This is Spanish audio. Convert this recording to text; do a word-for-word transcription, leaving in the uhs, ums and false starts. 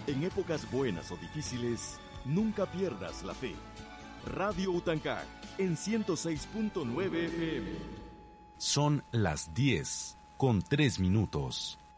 En épocas buenas o difíciles, nunca pierdas la fe. Radio Utancar, en ciento seis punto nueve F M. Son las diez, con tres minutos.